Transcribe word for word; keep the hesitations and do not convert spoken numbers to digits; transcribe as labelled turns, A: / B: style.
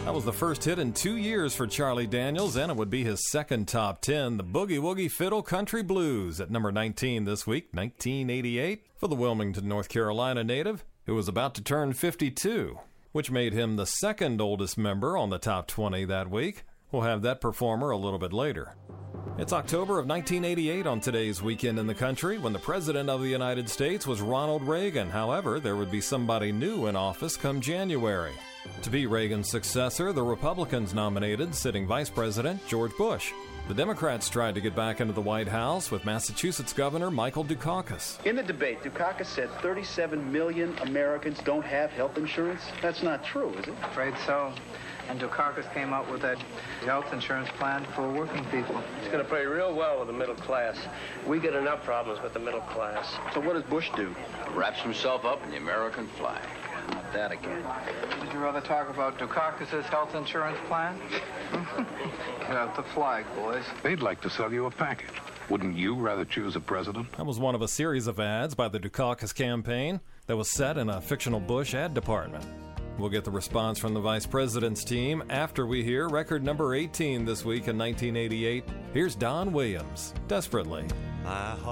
A: That was the first hit in two years for Charlie Daniels, and it would be his second top ten. The Boogie Woogie Fiddle Country Blues at number nineteen this week, nineteen eighty-eight, for the Wilmington, North Carolina native, who was about to turn fifty-two, which made him the second oldest member on the top twenty that week. We'll have that performer a little bit later. It's October of nineteen eighty-eight on today's Weekend in the Country, when the President of the United States was Ronald Reagan. However, there would be somebody new in office come January. To be Reagan's successor, the Republicans nominated sitting Vice President George Bush. The Democrats tried to get back into the White House with Massachusetts Governor Michael Dukakis.
B: In the debate, Dukakis said thirty-seven million Americans don't have health insurance. That's not true, is it?
C: Afraid so. And Dukakis came up with that health insurance plan for working people.
D: It's going to play real well with the middle class. We get enough problems with the middle class.
B: So what does Bush do?
E: Wraps himself up in the American flag.
B: Not that again.
C: Would you rather talk about Dukakis' health insurance plan? Get out the flag, boys.
F: They'd like to sell you a package. Wouldn't you rather choose a president?
A: That was one of a series of ads by the Dukakis campaign that was set in a fictional Bush ad department. We'll get the response from the Vice President's team after we hear record number eighteen this week in nineteen eighty-eight. Here's Don Williams, Desperately.